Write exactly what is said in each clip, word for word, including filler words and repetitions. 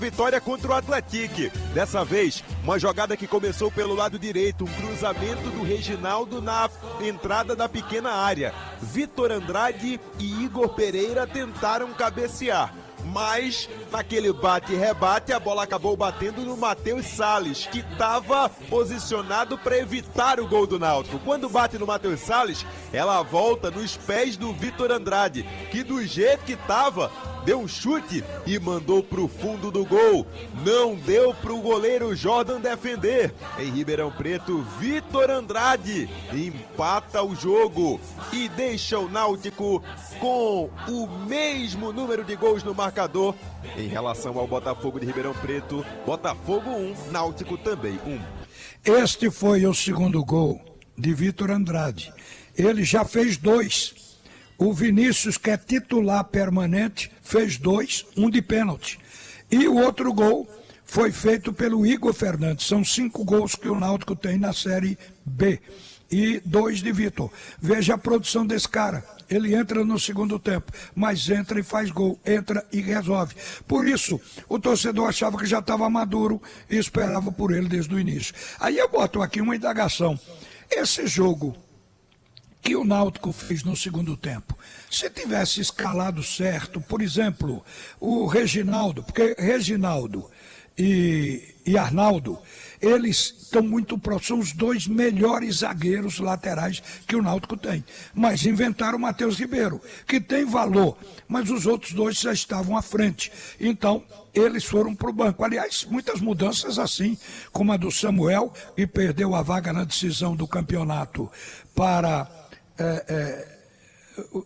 Vitória contra o Atlético. Dessa vez, uma jogada que começou pelo lado direito, um cruzamento do Reginaldo na entrada da pequena área. Vitor Andrade e Igor Pereira tentaram cabecear, mas naquele bate e rebate a bola acabou batendo no Matheus Salles, que estava posicionado para evitar o gol do Náutico. Quando bate no Matheus Salles, ela volta nos pés do Vitor Andrade, que do jeito que estava, deu um chute e mandou para o fundo do gol. Não deu para o goleiro Jordan defender. Em Ribeirão Preto, Vitor Andrade empata o jogo e deixa o Náutico com o mesmo número de gols no marcador em relação ao Botafogo de Ribeirão Preto. Botafogo um, Náutico também um. Este foi o segundo gol de Vitor Andrade. Ele já fez dois. O Vinícius, que é titular permanente, fez dois, um de pênalti. E o outro gol foi feito pelo Igor Fernandes. São cinco gols que o Náutico tem na Série B. E dois de Vitor. Veja a produção desse cara. Ele entra no segundo tempo, mas entra e faz gol, entra e resolve. Por isso, o torcedor achava que já estava maduro e esperava por ele desde o início. Aí eu boto aqui uma indagação. Esse jogo que o Náutico fez no segundo tempo, se tivesse escalado certo, por exemplo, o Reginaldo, porque Reginaldo e, e Arnaldo, eles estão muito próximos, são os dois melhores zagueiros laterais que o Náutico tem, mas inventaram o Matheus Ribeiro, que tem valor, mas os outros dois já estavam à frente, então eles foram para o banco. Aliás, muitas mudanças assim, como a do Samuel, que perdeu a vaga na decisão do campeonato para É, é, o,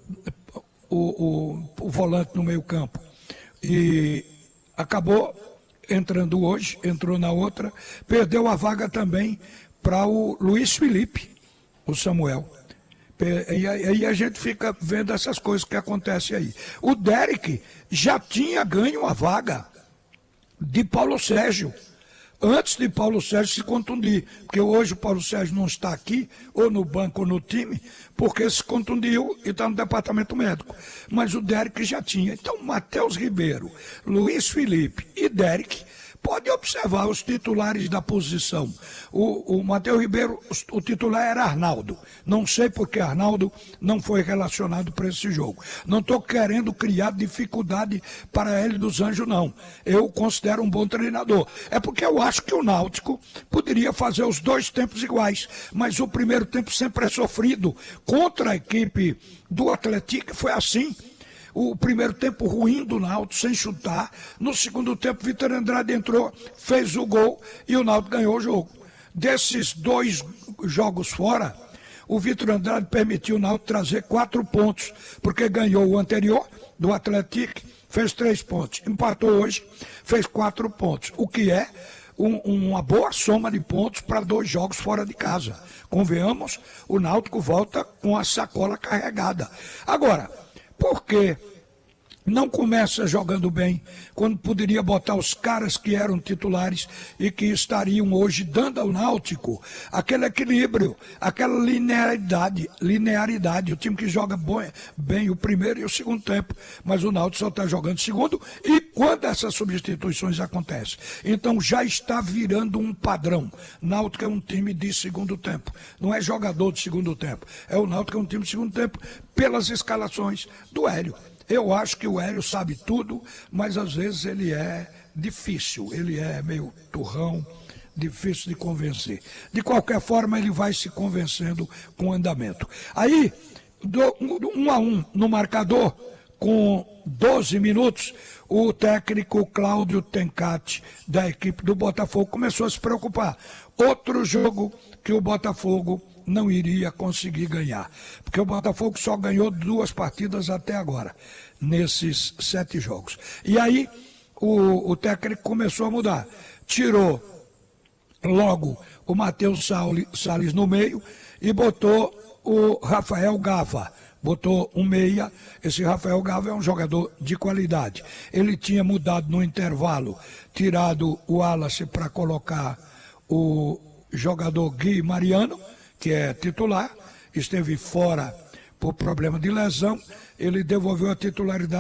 o, o volante no meio campo, e acabou entrando hoje, entrou na outra, perdeu a vaga também para o Luiz Felipe, o Samuel. E aí a gente fica vendo essas coisas que acontecem aí. O Derek já tinha ganho a vaga de Paulo Sérgio, antes de Paulo Sérgio se contundir, porque hoje o Paulo Sérgio não está aqui, ou no banco ou no time, porque se contundiu e está no departamento médico. Mas o Derek já tinha. Então, Matheus Ribeiro, Luiz Felipe e Derek, pode observar os titulares da posição. O, o Matheus Ribeiro, o titular era Arnaldo. Não sei porque Arnaldo não foi relacionado para esse jogo. Não estou querendo criar dificuldade para ele dos Anjos, não. Eu considero um bom treinador. É porque eu acho que o Náutico poderia fazer os dois tempos iguais, mas o primeiro tempo sempre é sofrido. Contra a equipe do Atlético foi assim. O primeiro tempo ruim do Náutico, sem chutar. No segundo tempo, Vitor Andrade entrou, fez o gol e o Náutico ganhou o jogo. Desses dois jogos fora, o Vitor Andrade permitiu o Náutico trazer quatro pontos, porque ganhou o anterior do Atlético, fez três pontos. Empatou hoje, fez quatro pontos, o que é um, uma boa soma de pontos para dois jogos fora de casa. Convenhamos, o Náutico volta com a sacola carregada. Agora, por que não começa jogando bem, quando poderia botar os caras que eram titulares e que estariam hoje dando ao Náutico aquele equilíbrio, aquela linearidade, linearidade, o time que joga bem o primeiro e o segundo tempo, mas o Náutico só está jogando segundo, e quando essas substituições acontecem? Então já está virando um padrão. Náutico é um time de segundo tempo, não é jogador de segundo tempo, é o Náutico é um time de segundo tempo, pelas escalações do Hélio. Eu acho que o Hélio sabe tudo, mas às vezes ele é difícil, ele é meio turrão, difícil de convencer. De qualquer forma, ele vai se convencendo com o andamento. Aí, do, um a um no marcador, com doze minutos, o técnico Cláudio Tencati, da equipe do Botafogo, começou a se preocupar. Outro jogo que o Botafogo não iria conseguir ganhar, porque o Botafogo só ganhou duas partidas até agora, nesses sete jogos. E aí o, o técnico começou a mudar, tirou logo o Matheus Salles no meio e botou o Rafael Gava, botou um meia. Esse Rafael Gava é um jogador de qualidade. Ele tinha mudado no intervalo, tirado o Wallace para colocar o jogador Gui Mariano, que é titular, esteve fora por problema de lesão, ele devolveu a titularidade